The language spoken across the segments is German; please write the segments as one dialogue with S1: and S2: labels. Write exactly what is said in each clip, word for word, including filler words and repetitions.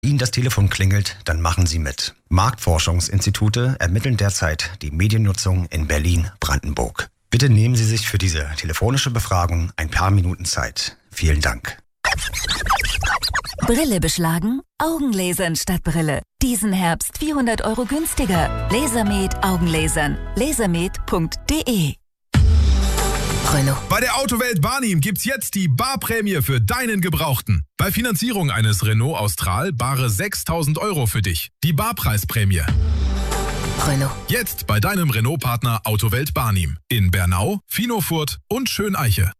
S1: Ihnen das Telefon klingelt, dann machen Sie mit. Marktforschungsinstitute ermitteln derzeit die Mediennutzung in Berlin-Brandenburg. Bitte nehmen Sie sich für diese telefonische Befragung ein paar Minuten Zeit. Vielen Dank.
S2: Brille beschlagen? Augenlasern statt Brille. Diesen Herbst vierhundert Euro günstiger. Lasermed Augenlasern. lasermed punkt de.
S3: Renault. Bei der Autowelt Barnim gibt's jetzt die Barprämie für deinen Gebrauchten. Bei Finanzierung eines Renault Austral bare sechstausend Euro für dich. Die Barpreisprämie.
S2: Renault.
S3: Jetzt bei deinem Renault-Partner Autowelt Barnim. In Bernau, Finofurt und Schöneiche.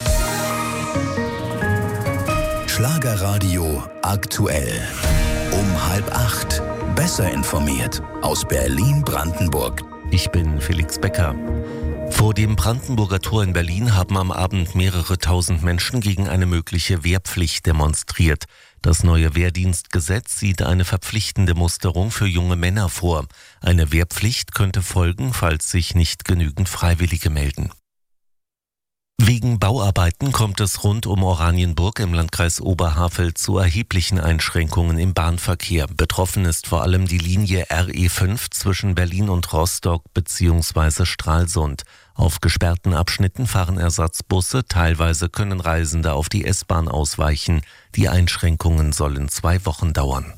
S4: Schlagerradio aktuell. Um halb acht. Besser informiert aus Berlin-Brandenburg.
S5: Ich bin Felix Becker. Vor dem Brandenburger Tor in Berlin haben am Abend mehrere tausend Menschen gegen eine mögliche Wehrpflicht demonstriert. Das neue Wehrdienstgesetz sieht eine verpflichtende Musterung für junge Männer vor. Eine Wehrpflicht könnte folgen, falls sich nicht genügend Freiwillige melden. Wegen Bauarbeiten kommt es rund um Oranienburg im Landkreis Oberhavel zu erheblichen Einschränkungen im Bahnverkehr. Betroffen ist vor allem die Linie R E fünf zwischen Berlin und Rostock bzw. Stralsund. Auf gesperrten Abschnitten fahren Ersatzbusse, teilweise können Reisende auf die S-Bahn ausweichen. Die Einschränkungen sollen zwei Wochen dauern.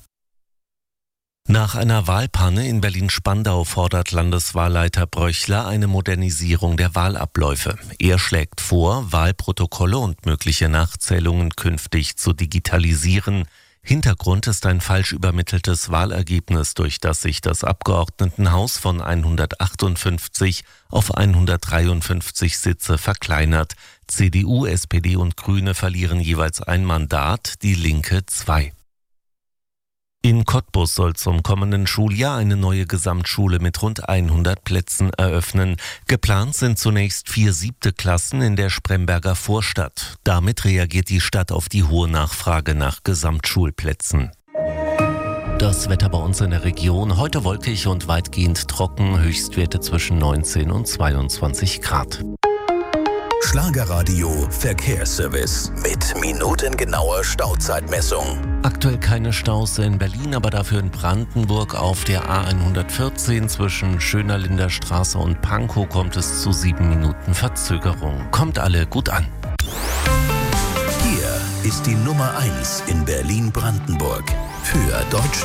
S5: Nach einer Wahlpanne in Berlin-Spandau fordert Landeswahlleiter Bröchler eine Modernisierung der Wahlabläufe. Er schlägt vor, Wahlprotokolle und mögliche Nachzählungen künftig zu digitalisieren. Hintergrund ist ein falsch übermitteltes Wahlergebnis, durch das sich das Abgeordnetenhaus von hundertachtundfünfzig auf hundertdreiundfünfzig Sitze verkleinert. C D U, S P D und Grüne verlieren jeweils ein Mandat, die Linke zwei. In Cottbus soll zum kommenden Schuljahr eine neue Gesamtschule mit rund hundert Plätzen eröffnen. Geplant sind zunächst vier siebte Klassen in der Spremberger Vorstadt. Damit reagiert die Stadt auf die hohe Nachfrage nach Gesamtschulplätzen. Das Wetter bei uns in der Region: heute wolkig und weitgehend trocken, Höchstwerte zwischen neunzehn und zweiundzwanzig Grad.
S4: Schlagerradio Verkehrsservice mit minutengenauer Stauzeitmessung.
S5: Aktuell keine Staus in Berlin, aber dafür in Brandenburg auf der A hundertvierzehn zwischen Schönerlinder Straße und Pankow kommt es zu sieben Minuten Verzögerung. Kommt alle gut an.
S4: Hier ist die Nummer eins in Berlin-Brandenburg für Deutsche